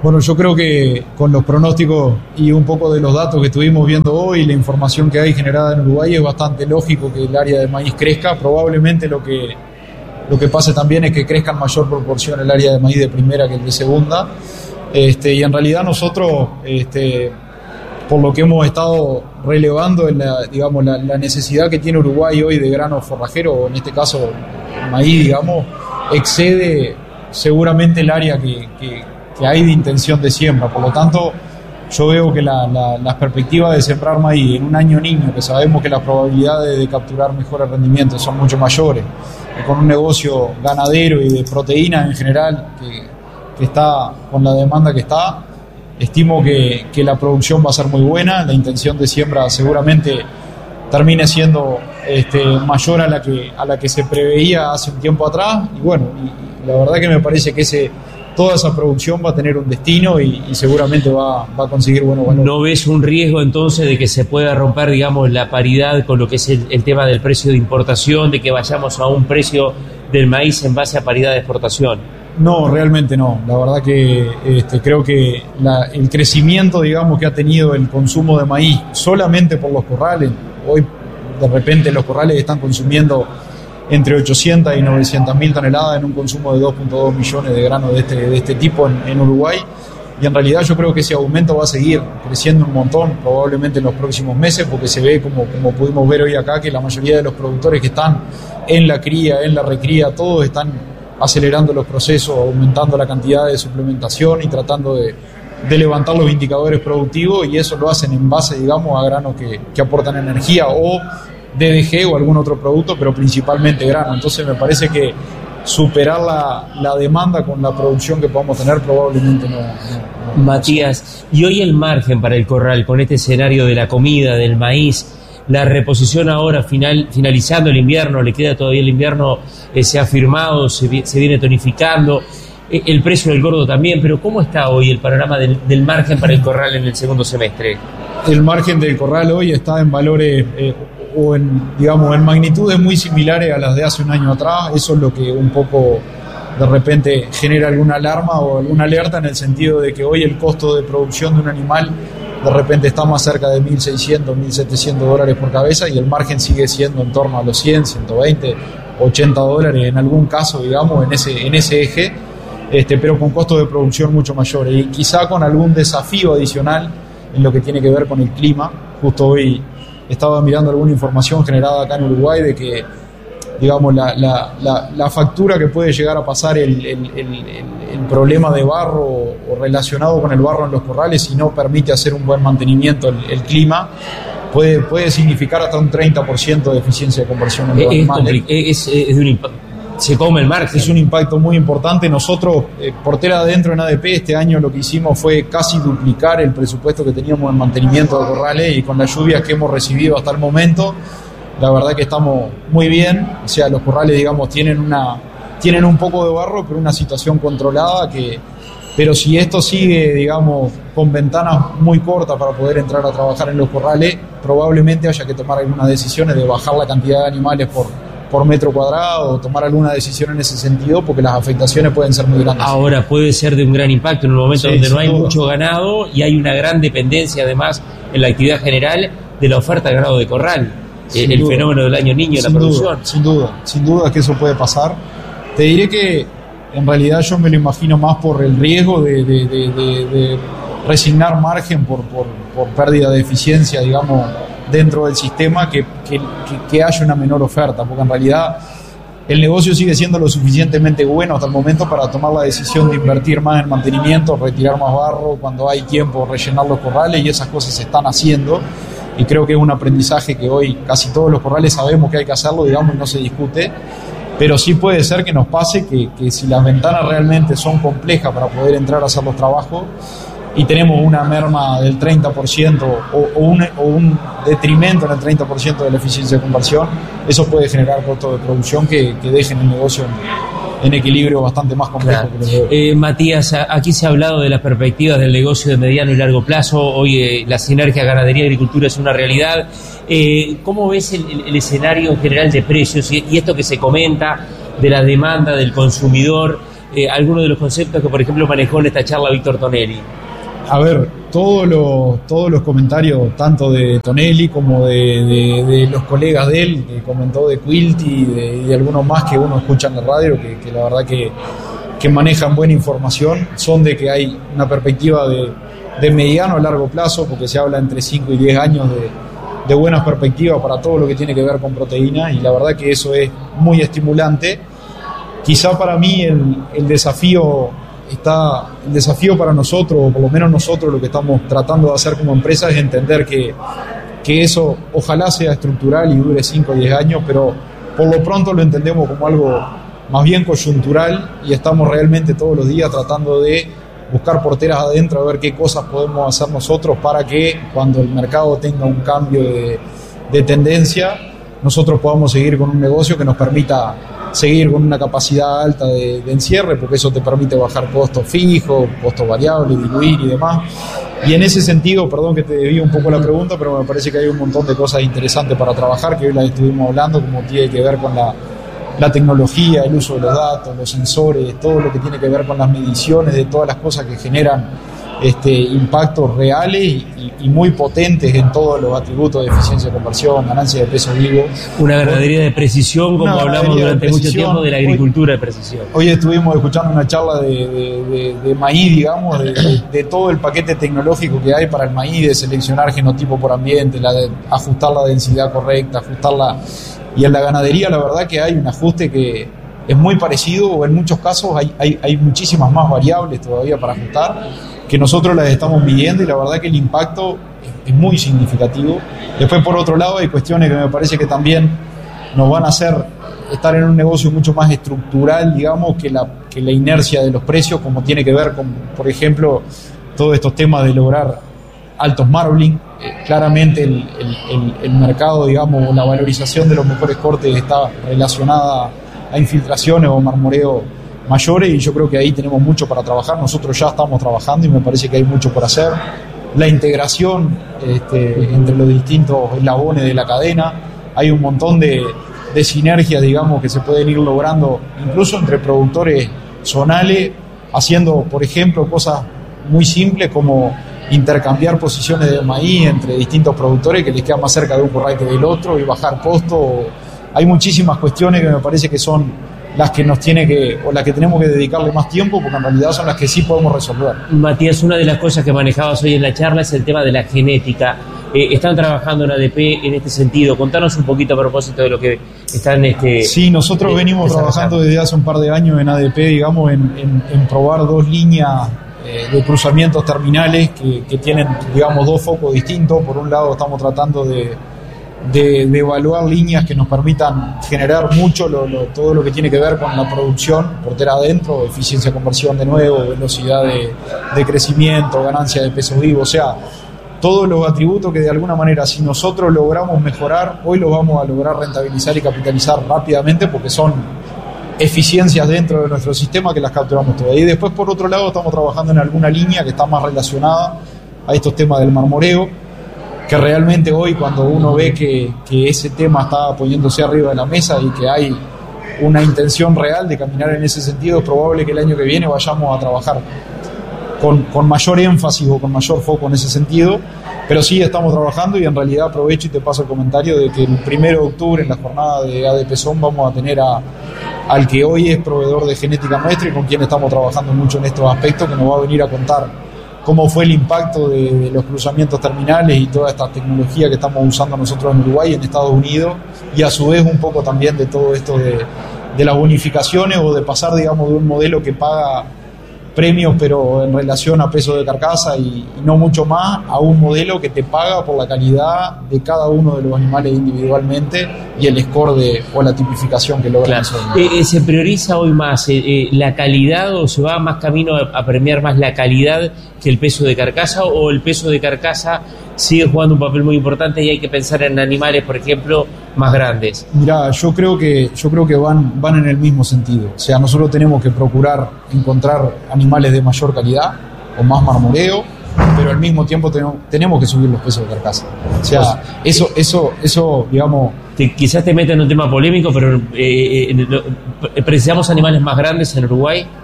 Bueno, yo creo que con los pronósticos y un poco de los datos que estuvimos viendo hoy, la información que hay generada en Uruguay, es bastante lógico que el área de maíz crezca. Probablemente lo que, lo que pase también es que crezca en mayor proporción el área de maíz de primera que el de segunda. Este, y en realidad nosotros, este, por lo que hemos estado relevando en la, digamos, la, la necesidad que tiene Uruguay hoy de grano forrajero, o en este caso maíz, digamos, excede seguramente el área que, que que hay de intención de siembra. Por lo tanto, yo veo que la, la, las perspectivas de sembrar maíz en un año niño, que sabemos que las probabilidades de capturar mejores rendimientos son mucho mayores, que con un negocio ganadero y de proteína en general que, que está con la demanda que está, estimo que, que la producción va a ser muy buena. La intención de siembra seguramente termine siendo este, mayor a la que a la que se preveía hace un tiempo atrás, y bueno, y, y la verdad que me parece que ese toda esa producción va a tener un destino y, y seguramente va, va a conseguir buenos valores. ¿No ves un riesgo entonces de que se pueda romper, digamos, la paridad con lo que es el, el tema del precio de importación, de que vayamos a un precio del maíz en base a paridad de exportación? No, realmente no. La verdad que este, creo que la, el crecimiento, digamos, que ha tenido el consumo de maíz solamente por los corrales, hoy de repente los corrales están consumiendo entre ochocientas y novecientas mil toneladas en un consumo de dos punto dos millones de granos de este, de este tipo en, en Uruguay, y en realidad yo creo que ese aumento va a seguir creciendo un montón probablemente en los próximos meses, porque se ve, como, como pudimos ver hoy acá, que la mayoría de los productores que están en la cría, en la recría, todos están acelerando los procesos, aumentando la cantidad de suplementación y tratando de, de levantar los indicadores productivos, y eso lo hacen en base, digamos, a granos que, que aportan energía o D D G o algún otro producto, pero principalmente grano. Entonces me parece que superar la, la demanda con la producción que podamos tener probablemente no, no, no. Matías, y hoy el margen para el corral con este escenario de la comida, del maíz, la reposición ahora final, finalizando el invierno, le queda todavía el invierno, eh, se ha firmado, se, se viene tonificando, eh, el precio del gordo también, pero ¿cómo está hoy el panorama del, del margen para el corral en el segundo semestre? El margen del corral hoy está en valores eh, o en, digamos, en magnitudes muy similares a las de hace un año atrás. Eso es lo que un poco de repente genera alguna alarma o alguna alerta, en el sentido de que hoy el costo de producción de un animal de repente está más cerca de mil seiscientos, mil setecientos dólares por cabeza, y el margen sigue siendo en torno a los cien, ciento veinte, ochenta dólares en algún caso, digamos, en ese, en ese eje, este, pero con costos de producción mucho mayores y quizá con algún desafío adicional en lo que tiene que ver con el clima. Justo hoy estaba mirando alguna información generada acá en Uruguay de que, digamos, la, la, la, la factura que puede llegar a pasar el, el, el, el problema de barro o, o relacionado con el barro en los corrales, si no permite hacer un buen mantenimiento el, el clima, puede, puede significar hasta un treinta por ciento de eficiencia de conversión en los es, animales. Es, es, es de un impacto. Se come el margen. Es un impacto muy importante. Nosotros, eh, Portera Adentro en A D P, este año lo que hicimos fue casi duplicar el presupuesto que teníamos en mantenimiento de corrales, y con las lluvias que hemos recibido hasta el momento, la verdad que estamos muy bien. O sea, los corrales, digamos, tienen una tienen un poco de barro, pero una situación controlada, que pero si esto sigue, digamos, con ventanas muy cortas para poder entrar a trabajar en los corrales, probablemente haya que tomar algunas decisiones de bajar la cantidad de animales por por metro cuadrado, o tomar alguna decisión en ese sentido, porque las afectaciones pueden ser muy grandes. Ahora puede ser de un gran impacto en un momento sí, donde no hay duda. Mucho ganado y hay una gran dependencia además en la actividad general de la oferta de ganado de corral, sin el duda. Fenómeno del año niño en la producción. Duda, sin duda, sin duda que eso puede pasar. Te diré que en realidad yo me lo imagino más por el riesgo de, de, de, de, de resignar margen por, por, por pérdida de eficiencia, digamos, dentro del sistema, que, que, que, que haya una menor oferta, porque en realidad el negocio sigue siendo lo suficientemente bueno hasta el momento para tomar la decisión de invertir más en mantenimiento, retirar más barro cuando hay tiempo, rellenar los corrales, y esas cosas se están haciendo, y creo que es un aprendizaje que hoy casi todos los corrales sabemos que hay que hacerlo, digamos, y no se discute. Pero sí puede ser que nos pase que, que si las ventanas realmente son complejas para poder entrar a hacer los trabajos, y tenemos una merma del treinta por ciento o, o, un, o un detrimento en el treinta por ciento de la eficiencia de conversión, eso puede generar costos de producción que, que dejen el negocio en, en equilibrio bastante más complejo. Claro. Que eh, Matías, aquí se ha hablado de las perspectivas del negocio de mediano y largo plazo. Hoy eh, la sinergia ganadería-agricultura es una realidad. Eh, ¿Cómo ves el, el, el escenario general de precios y, y esto que se comenta de la demanda del consumidor? eh, algunos de los conceptos que, por ejemplo, manejó en esta charla Víctor Tonelli? A ver, todos los, todos los comentarios, tanto de Tonelli como de, de, de los colegas de él, que comentó de Quilty y de, de algunos más que uno escucha en la radio, que, que la verdad que, que manejan buena información, son de que hay una perspectiva de, de mediano a largo plazo, porque se habla entre cinco y diez años de, de buenas perspectivas para todo lo que tiene que ver con proteínas, y la verdad que eso es muy estimulante. Quizá para mí el, el desafío está el desafío para nosotros, o por lo menos nosotros lo que estamos tratando de hacer como empresa es entender que, que eso ojalá sea estructural y dure cinco o diez años, pero por lo pronto lo entendemos como algo más bien coyuntural, y estamos realmente todos los días tratando de buscar porteras adentro, a ver qué cosas podemos hacer nosotros para que cuando el mercado tenga un cambio de, de tendencia, nosotros podamos seguir con un negocio que nos permita seguir con una capacidad alta de, de encierre, porque eso te permite bajar costos fijos, costos variables, diluir y demás. Y en ese sentido, perdón que te desvío un poco la pregunta, pero me parece que hay un montón de cosas interesantes para trabajar, que hoy las estuvimos hablando, como tiene que ver con la, la tecnología, el uso de los datos, los sensores, todo lo que tiene que ver con las mediciones de todas las cosas que generan este, impactos reales y, y muy potentes en todos los atributos de eficiencia de conversión, ganancia de peso vivo. Una ganadería de precisión, como hablamos durante mucho tiempo de la agricultura de precisión. Hoy estuvimos escuchando una charla de, de, de, de maíz, digamos, de, de, de todo el paquete tecnológico que hay para el maíz, de seleccionar genotipo por ambiente, la de ajustar la densidad correcta, ajustarla. Y en la ganadería la verdad que hay un ajuste que es muy parecido, o en muchos casos hay, hay, hay muchísimas más variables todavía para ajustar, que nosotros las estamos midiendo, y la verdad que el impacto es, es muy significativo. Después, por otro lado, hay cuestiones que me parece que también nos van a hacer estar en un negocio mucho más estructural, digamos, que la, que la inercia de los precios, como tiene que ver con, por ejemplo, todos estos temas de lograr altos marbling. Eh, claramente el, el, el, el mercado, digamos, la valorización de los mejores cortes está relacionada a infiltraciones o marmoreo mayores, y yo creo que ahí tenemos mucho para trabajar. Nosotros ya estamos trabajando y me parece que hay mucho por hacer. La integración este, entre los distintos eslabones de la cadena, hay un montón de, de sinergias, digamos, que se pueden ir logrando incluso entre productores zonales, haciendo, por ejemplo, cosas muy simples como intercambiar posiciones de maíz entre distintos productores que les queda más cerca de un corral que del otro, y bajar costos. Hay muchísimas cuestiones que me parece que son las que nos tiene que, o las que tenemos que dedicarle más tiempo, porque en realidad son las que sí podemos resolver. Matías, una de las cosas que manejabas hoy en la charla es el tema de la genética. Eh, están trabajando en A D P en este sentido. Contanos un poquito a propósito de lo que están... Este, sí, nosotros eh, venimos trabajando desde hace un par de años en A D P, digamos, en, en, en probar dos líneas eh, de cruzamientos terminales que, que tienen, digamos, dos focos distintos. Por un lado, estamos tratando de De, de evaluar líneas que nos permitan generar mucho lo, lo, todo lo que tiene que ver con la producción portera adentro, eficiencia de conversión de nuevo, velocidad de, de crecimiento, ganancia de peso vivo, o sea, todos los atributos que de alguna manera, si nosotros logramos mejorar, hoy los vamos a lograr rentabilizar y capitalizar rápidamente, porque son eficiencias dentro de nuestro sistema que las capturamos todas. Y después, por otro lado, estamos trabajando en alguna línea que está más relacionada a estos temas del marmoreo, que realmente hoy, cuando uno ve que, que ese tema está poniéndose arriba de la mesa y que hay una intención real de caminar en ese sentido, es probable que el año que viene vayamos a trabajar con, con mayor énfasis o con mayor foco en ese sentido, pero sí estamos trabajando, y en realidad aprovecho y te paso el comentario de que el primero de octubre, en la jornada de A D P Zone, vamos a tener a, al que hoy es proveedor de genética nuestra y con quien estamos trabajando mucho en estos aspectos, que nos va a venir a contar cómo fue el impacto de, de los cruzamientos terminales y toda esta tecnología que estamos usando nosotros en Uruguay y en Estados Unidos, y a su vez un poco también de todo esto de, de las bonificaciones, o de pasar, digamos, de un modelo que paga premios pero en relación a peso de carcasa y, y no mucho más, a un modelo que te paga por la calidad de cada uno de los animales individualmente y el score de, o la tipificación que logran. Claro. Eh, eh, ¿Se prioriza hoy más eh, eh, la calidad, o se va más camino a, a premiar más la calidad que el peso de carcasa, o el peso de carcasa sigue jugando un papel muy importante y hay que pensar en animales, por ejemplo, más grandes? Mirá, yo creo que yo creo que van van en el mismo sentido. O sea, nosotros tenemos que procurar encontrar animales de mayor calidad, con más marmoreo, pero al mismo tiempo tenemos, tenemos que subir los pesos de carcasa. O sea, pues, eso eso eso digamos, te, quizás te meten en un tema polémico, pero eh, eh, precisamos animales más grandes en Uruguay.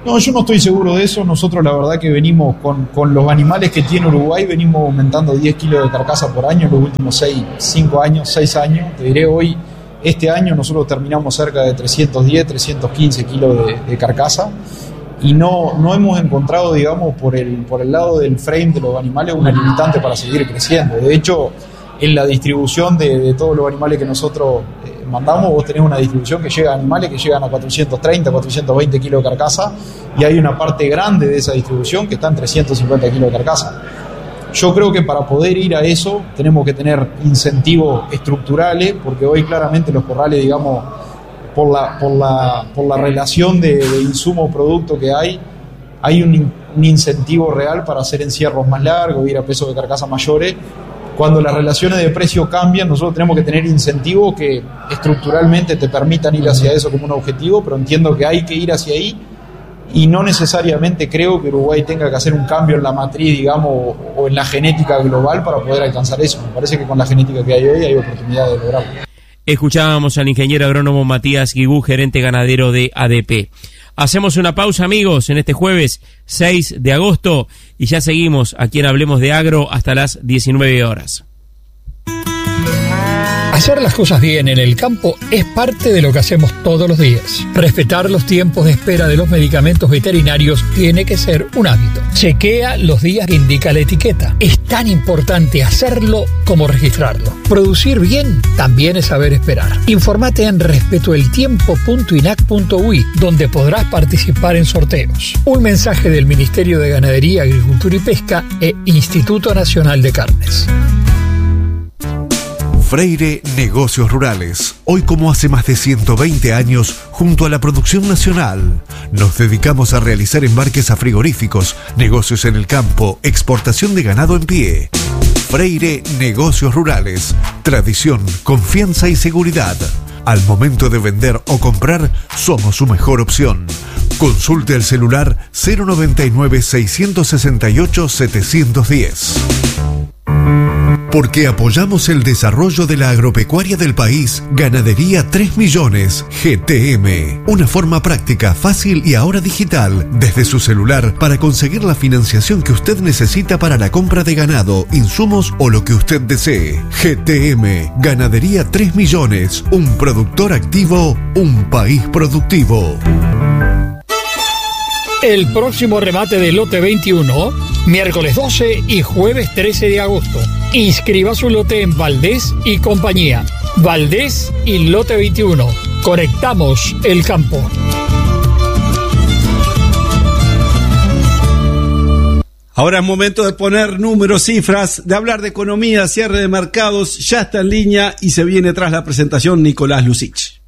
No, yo no estoy seguro de eso. Nosotros la verdad que venimos con, con los animales que tiene Uruguay, venimos aumentando diez kilos de carcasa por año en los últimos seis, cinco años, seis años. Te diré hoy, este año nosotros terminamos cerca de trescientos diez, trescientos quince kilos de, de carcasa y no, no hemos encontrado, digamos, por el, por el lado del frame de los animales una limitante para seguir creciendo. De hecho, en la distribución de, de todos los animales que nosotros eh, mandamos, vos tenés una distribución que llega a animales que llegan a cuatrocientos treinta, cuatrocientos veinte kilos de carcasa, y hay una parte grande de esa distribución que está en trescientos cincuenta kilos de carcasa. Yo creo que para poder ir a eso tenemos que tener incentivos estructurales, porque hoy claramente los corrales, digamos, por la, por la, por la relación de, de insumo-producto que hay, hay un, un incentivo real para hacer encierros más largos, ir a pesos de carcasa mayores. Cuando las relaciones de precio cambian, nosotros tenemos que tener incentivos que estructuralmente te permitan ir hacia eso como un objetivo, pero entiendo que hay que ir hacia ahí y no necesariamente creo que Uruguay tenga que hacer un cambio en la matriz, digamos, o, o en la genética global para poder alcanzar eso. Me parece que con la genética que hay hoy hay oportunidad de lograrlo. Escuchábamos al ingeniero agrónomo Matías Guigú, gerente ganadero de A D P. Hacemos una pausa, amigos, en este jueves seis de agosto y ya seguimos aquí en Hablemos de Agro hasta las diecinueve horas. Hacer las cosas bien en el campo es parte de lo que hacemos todos los días. Respetar los tiempos de espera de los medicamentos veterinarios tiene que ser un hábito. Chequea los días que indica la etiqueta. Es tan importante hacerlo como registrarlo. Producir bien también es saber esperar. Infórmate en respetoeltiempo punto inac punto uy, donde podrás participar en sorteos. Un mensaje del Ministerio de Ganadería, Agricultura y Pesca e Instituto Nacional de Carnes. Freire Negocios Rurales. Hoy, como hace más de ciento veinte años, junto a la producción nacional, nos dedicamos a realizar embarques a frigoríficos, negocios en el campo, exportación de ganado en pie. Freire Negocios Rurales. Tradición, confianza y seguridad. Al momento de vender o comprar, somos su mejor opción. Consulte el celular cero noventa y nueve, seiscientos sesenta y ocho, setecientos diez. Porque apoyamos el desarrollo de la agropecuaria del país, Ganadería tres millones, G T M. Una forma práctica, fácil y ahora digital, desde su celular, para conseguir la financiación que usted necesita para la compra de ganado, insumos o lo que usted desee. G T M, Ganadería tres millones, un productor activo, un país productivo. El próximo remate del lote veintiuno, miércoles doce y jueves trece de agosto. Inscriba su lote en Valdés y compañía. Valdés y lote veintiuno. Conectamos el campo. Ahora es momento de poner números, cifras, de hablar de economía, cierre de mercados. Ya está en línea y se viene tras la presentación Nicolás Lucich.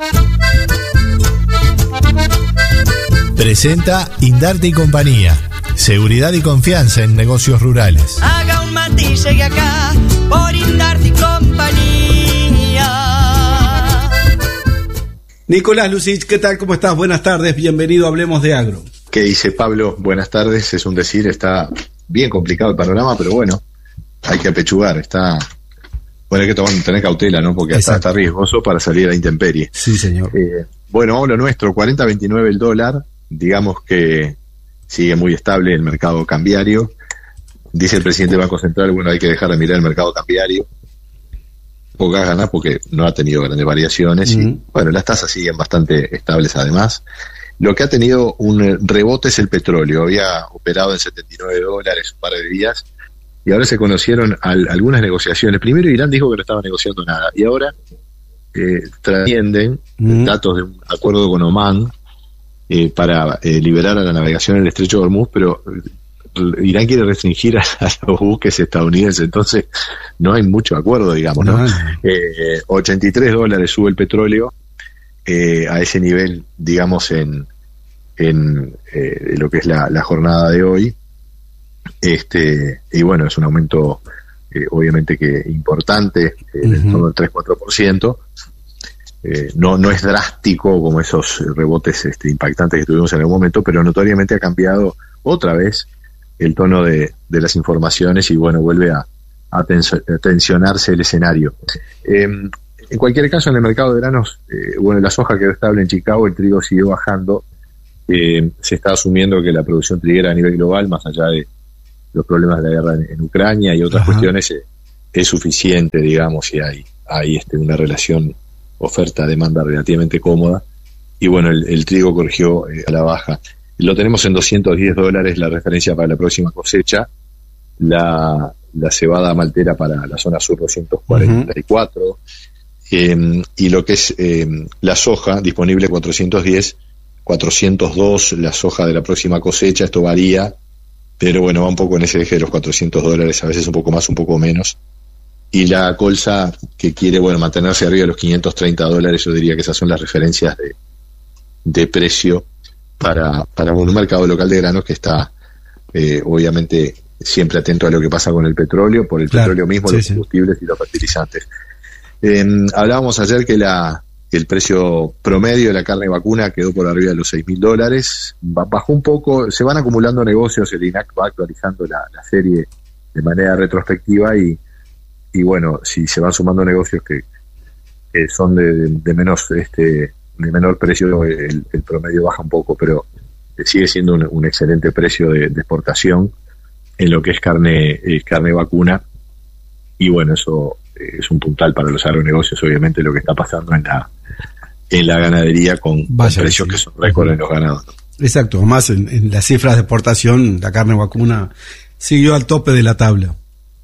Presenta Indarte y Compañía. Seguridad y confianza en negocios rurales. Haga un mate y llegue acá por Indarte y Compañía. Nicolás Lucich, ¿qué tal? ¿Cómo estás? Buenas tardes, bienvenido a Hablemos de Agro. ¿Qué dice Pablo? Buenas tardes, es un decir, está bien complicado el panorama, pero bueno, hay que apechugar, está... Bueno, hay que tomar, tener cautela, ¿no? Porque está, está riesgoso para salir a la intemperie. Sí, señor. Eh, bueno, vamos a lo nuestro, cuarenta veintinueve el dólar, digamos que sigue muy estable el mercado cambiario. Dice el presidente del Banco Central, bueno, hay que dejar de mirar el mercado cambiario. Pocas ganas porque no ha tenido grandes variaciones. Uh-huh. Y, bueno, las tasas siguen bastante estables además. Lo que ha tenido un rebote es el petróleo. Había operado en setenta y nueve dólares un par de días y ahora se conocieron al, algunas negociaciones. Primero Irán dijo que no estaba negociando nada y ahora eh, trascienden uh-huh. datos de un acuerdo con Omán eh, para eh, liberar a la navegación en el estrecho de Hormuz, pero Irán quiere restringir a, a los buques estadounidenses, entonces no hay mucho acuerdo, digamos, ¿no? Eh, ochenta y tres dólares sube el petróleo eh, a ese nivel, digamos, en, en eh, lo que es la, la jornada de hoy. Este, y bueno, es un aumento eh, obviamente que importante, eh, uh-huh. en torno al tres cuatro por ciento. Eh, no, no es drástico como esos rebotes este, impactantes que tuvimos en algún momento, pero notoriamente ha cambiado otra vez el tono de, de las informaciones y bueno, vuelve a, a, tens, a tensionarse el escenario. Eh, en cualquier caso, en el mercado de granos, eh, bueno, la soja quedó estable en Chicago, el trigo siguió bajando Eh, se está asumiendo que la producción triguera a nivel global, más allá de los problemas de la guerra en, en Ucrania y otras Ajá. cuestiones, eh, es suficiente, digamos, y hay, hay este, una relación oferta-demanda relativamente cómoda. Y bueno, el, el trigo corrigió eh, a la baja. Lo tenemos en doscientos diez dólares la referencia para la próxima cosecha. La, la cebada maltera para la zona sur doscientos cuarenta y cuatro. Uh-huh. Eh, y lo que es eh, la soja disponible cuatrocientos diez, cuatrocientos dos la soja de la próxima cosecha. Esto varía, pero bueno, va un poco en ese eje de los cuatrocientos dólares, a veces un poco más, un poco menos. Y la colza que quiere, bueno, mantenerse arriba de los quinientos treinta dólares, yo diría que esas son las referencias de, de precio para, para un mercado local de granos que está eh, obviamente siempre atento a lo que pasa con el petróleo, por el claro, petróleo mismo, sí, los combustibles sí. y los fertilizantes. Eh, hablábamos ayer que la el precio promedio de la carne vacuna quedó por arriba de los seis mil dólares, bajó un poco, se van acumulando negocios, el I N A C va actualizando la, la serie de manera retrospectiva y, y bueno, si se van sumando negocios que, que son de, de, de menos este de menor precio, el, el promedio baja un poco, pero sigue siendo un, un excelente precio de, de exportación en lo que es carne eh, carne vacuna, y bueno, eso eh, es un puntal para los agronegocios, obviamente, lo que está pasando en la en la ganadería con, Vaya, con precios sí. que son récord en los ganados. Exacto, además en, en las cifras de exportación la carne vacuna siguió al tope de la tabla.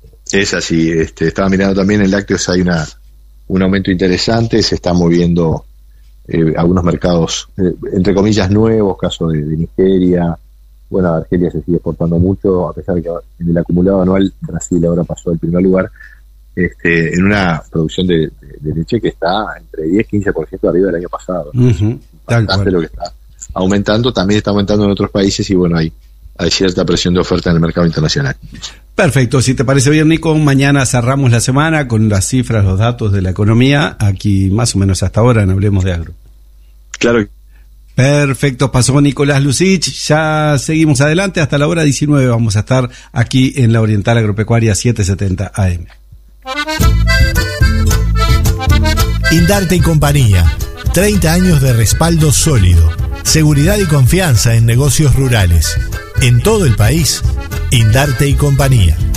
Es así, este, estaba mirando también en lácteos, hay una un aumento interesante, se está moviendo eh, algunos mercados, eh, entre comillas, nuevos, caso de, de Nigeria. Bueno, Argelia se sigue exportando mucho, a pesar de que en el acumulado anual Brasil ahora pasó al primer lugar, este, en una producción de, de, de leche que está entre diez y quince por ciento arriba del año pasado. Uh-huh. Bastante lo que está aumentando, también está aumentando en otros países y bueno, hay, hay cierta presión de oferta en el mercado internacional. Perfecto, si te parece bien, Nico, mañana cerramos la semana con las cifras, los datos de la economía, aquí más o menos hasta ahora en Hablemos de Agro. Claro. Perfecto, pasó Nicolás Lucich, ya seguimos adelante, hasta la hora diecinueve vamos a estar aquí en la Oriental Agropecuaria setecientos setenta A M. Indarte y compañía, treinta años de respaldo sólido, seguridad y confianza en negocios rurales. En todo el país, Indarte y compañía.